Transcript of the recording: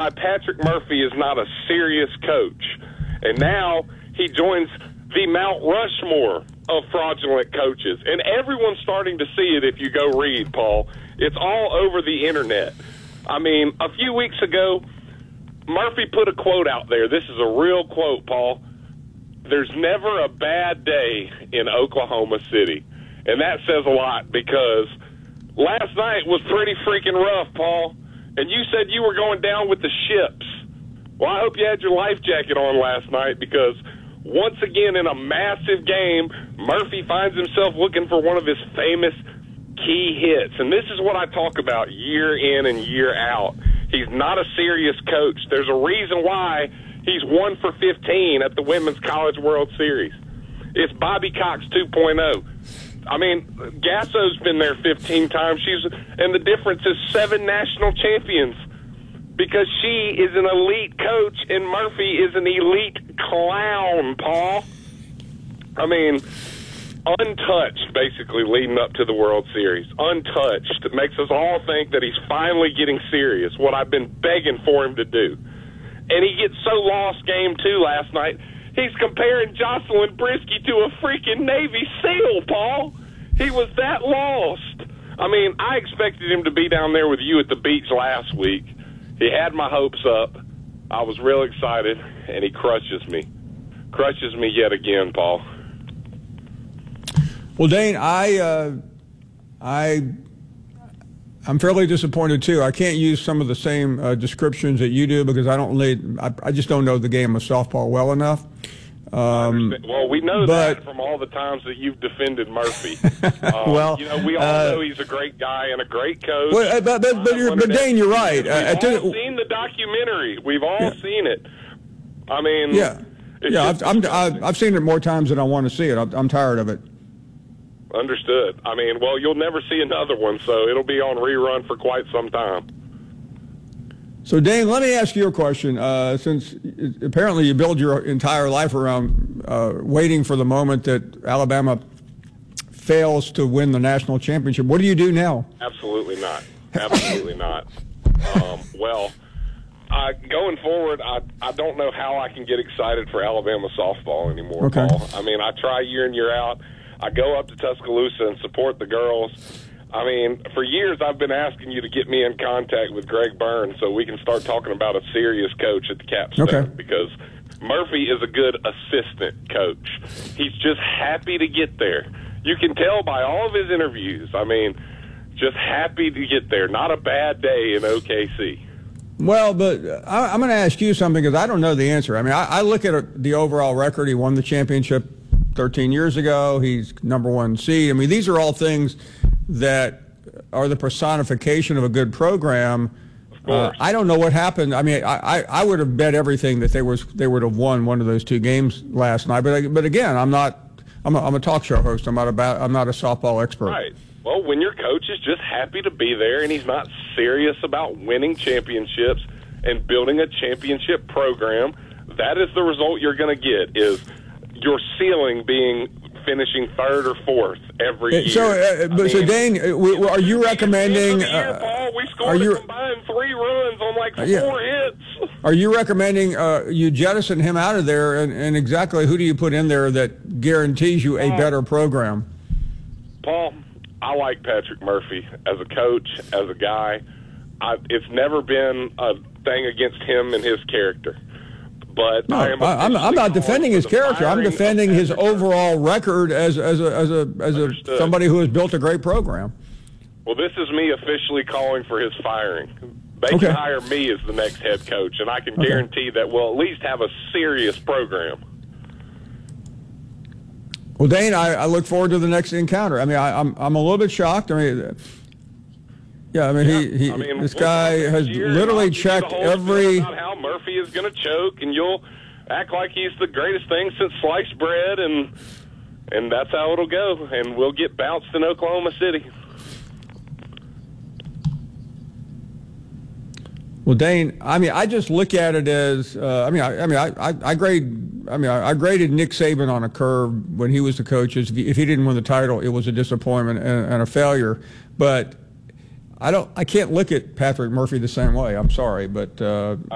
why Patrick Murphy is not a serious coach. And now he joins the Mount Rushmore of fraudulent coaches. And everyone's starting to see it if you go read, Paul. It's all over the internet. I mean, a few weeks ago, Murphy put a quote out there. This is a real quote, Paul. There's never a bad day in Oklahoma City. And that says a lot because last night was pretty freaking rough, Paul. And you said you were going down with the ships. Well, I hope you had your life jacket on last night because once again in a massive game, Murphy finds himself looking for one of his famous key hits. And this is what I talk about year in and year out. He's not a serious coach. There's a reason why he's 1 for 15 at the Women's College World Series. It's Bobby Cox 2.0. I mean, Gasso's been there 15 times. And the difference is 7 national champions because she is an elite coach and Murphy is an elite clown, Paul. I mean, untouched, basically, leading up to the World Series. Untouched. It makes us all think that he's finally getting serious, what I've been begging for him to do. And he gets so lost game 2 last night. He's comparing Jocelyn Brisky to a freaking Navy SEAL, Paul. He was that lost. I mean, I expected him to be down there with you at the beach last week. He had my hopes up. I was real excited, and he crushes me. Crushes me yet again, Paul. Well, Dane, I'm fairly disappointed too. I can't use some of the same descriptions that you do because I just don't know the game of softball well enough. Well, we know that from all the times that you've defended Murphy. Well, you know, we all know he's a great guy and a great coach. Well, but Dane, you're right. We've all seen the documentary. We've all seen it. I mean, I've seen it more times than I want to see it. I'm tired of it. Understood. I mean, well, you'll never see another one, so it'll be on rerun for quite some time. So, Dane, let me ask you a question. Since apparently you build your entire life around waiting for the moment that Alabama fails to win the national championship, what do you do now? Absolutely not. Absolutely not. Well, going forward, I don't know how I can get excited for Alabama softball anymore, okay. Paul. I mean, I try year in, year out. I go up to Tuscaloosa and support the girls. I mean, for years I've been asking you to get me in contact with Greg Burns so we can start talking about a serious coach at the Capstone because Murphy is a good assistant coach. He's just happy to get there. You can tell by all of his interviews. I mean, just happy to get there. Not a bad day in OKC. Well, but I'm going to ask you something because I don't know the answer. I mean, I look at the overall record. He won the championship 13 years ago. He's #1 seed. I mean, these are all things that are the personification of a good program. I don't know what happened. I mean, I would have bet everything that they would have won one of those 2 games last night. But again, I'm a talk show host. I'm not a softball expert. Right. Well, when your coach is just happy to be there and he's not serious about winning championships and building a championship program, that is the result you're going to get. Is your ceiling being finishing 3rd or 4th every year. So Dane, are you recommending? Paul, we scored a combined 3 runs on like 4 hits. Are you recommending you jettison him out of there, and exactly who do you put in there that guarantees you a better program? Paul, I like Patrick Murphy as a coach, as a guy. It's never been a thing against him and his character. But no, I'm not defending his character. I'm defending his overall record as somebody who has built a great program. Well, this is me officially calling for his firing. They can hire me as the next head coach, and I can guarantee that we'll at least have a serious program. Well, Dane, I look forward to the next encounter. I mean, I'm a little bit shocked. I mean, this guy has literally checked every. About how Murphy is going to choke, and you'll act like he's the greatest thing since sliced bread, and that's how it'll go. And we'll get bounced in Oklahoma City. Well, Dane, I mean, I just look at it as I graded Nick Saban on a curve when he was the coach. If he didn't win the title, it was a disappointment and a failure. But I can't look at Patrick Murphy the same way. I'm sorry, but